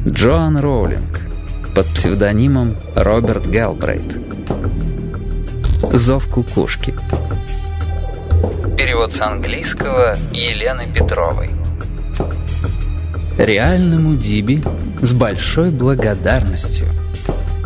Джоан Роулинг под псевдонимом Роберт Гэлбрейт. Зов кукушки. Перевод с английского Елены Петровой. Реальному Диби с большой благодарностью